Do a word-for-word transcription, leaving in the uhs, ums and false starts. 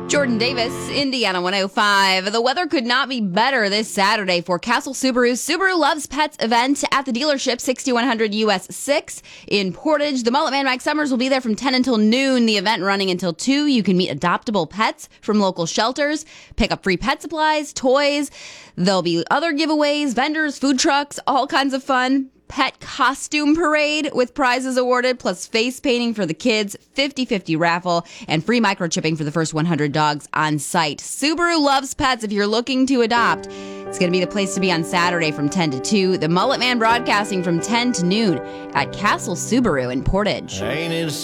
Jordan Davis, Indiana one oh five. The weather could not be better this Saturday for Castle Subaru's Subaru Loves Pets event at the dealership sixty-one hundred U S six in Portage. The Mullet Man Mike Summers will be there from ten until noon. The event running until two. You can meet adoptable pets from local shelters, pick up free pet supplies, toys. There'll be other giveaways, vendors, food trucks, all kinds of fun. Pet costume parade with prizes awarded, plus face painting for the kids, fifty-fifty raffle, and free microchipping for the first one hundred dogs on site. Subaru Loves Pets. If you're looking to adopt, it's going to be the place to be on Saturday from ten to two. The Mullet Man broadcasting from ten to noon at Castle Subaru in Portage. Ain't it